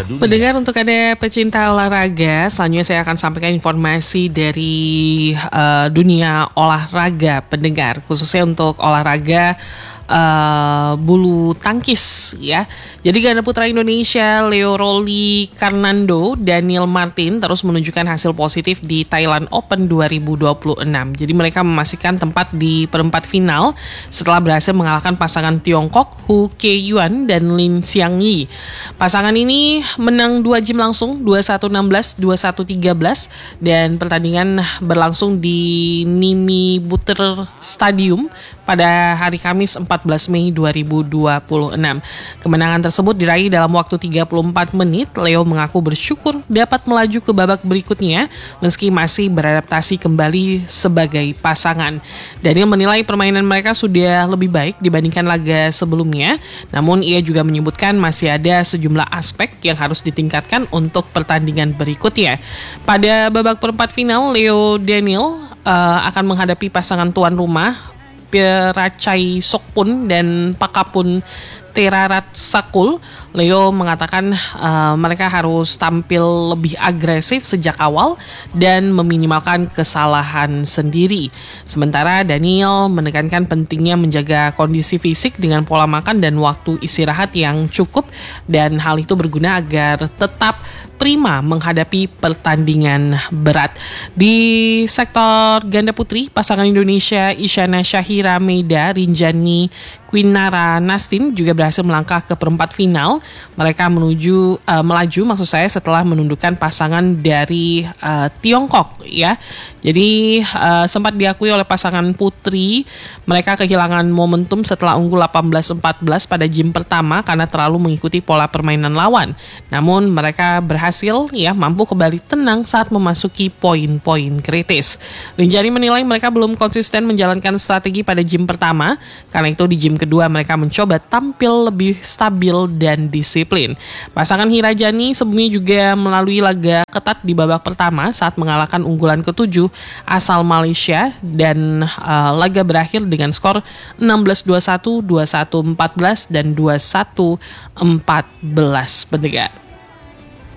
dunia. Pendengar, untuk Anda pecinta olahraga, selanjutnya saya akan sampaikan informasi dari dunia olahraga pendengar, khususnya untuk olahraga bulu tangkis ya. Jadi ganda putra Indonesia Leo Rolly Karnando Daniel Martin terus menunjukkan hasil positif di Thailand Open 2026. Jadi mereka memastikan tempat di perempat final setelah berhasil mengalahkan pasangan Tiongkok Hu Ke-yuan dan Lin Xiangyi. Pasangan ini menang 2 game langsung, 21-16, 21-13, dan pertandingan berlangsung di Nimi Butter Stadium pada hari Kamis 14 Mei 2026. Kemenangan tersebut diraih dalam waktu 34 menit. Leo mengaku bersyukur dapat melaju ke babak berikutnya meski masih beradaptasi kembali sebagai pasangan. Daniel menilai permainan mereka sudah lebih baik dibandingkan laga sebelumnya, namun ia juga menyebutkan masih ada sejumlah aspek yang harus ditingkatkan untuk pertandingan berikutnya. Pada babak perempat final, Leo Daniel akan menghadapi pasangan tuan rumah Pirachai Sokpun dan Pakapun Terarat Sakul. Leo mengatakan mereka harus tampil lebih agresif sejak awal dan meminimalkan kesalahan sendiri. Sementara Daniel menekankan pentingnya menjaga kondisi fisik dengan pola makan dan waktu istirahat yang cukup, dan hal itu berguna agar tetap prima menghadapi pertandingan berat. Di sektor ganda putri, pasangan Indonesia Isyana Syahira Meida Rinjani Quinara Nastin juga berhasil melangkah ke perempat final. Mereka melaju setelah menundukkan pasangan dari Tiongkok ya. Jadi sempat diakui oleh pasangan putri, mereka kehilangan momentum setelah unggul 18-14 pada game pertama karena terlalu mengikuti pola permainan lawan. Namun mereka berhasil mampu kembali tenang saat memasuki poin-poin kritis. Rinjani menilai mereka belum konsisten menjalankan strategi pada game pertama, karena itu di game kedua mereka mencoba tampil lebih stabil dan disiplin. Pasangan Hirajani sebelumnya juga melalui laga ketat di babak pertama saat mengalahkan unggulan ke-7 asal Malaysia, dan laga berakhir dengan skor 16-21, 21-14, dan 21-14 pendengar.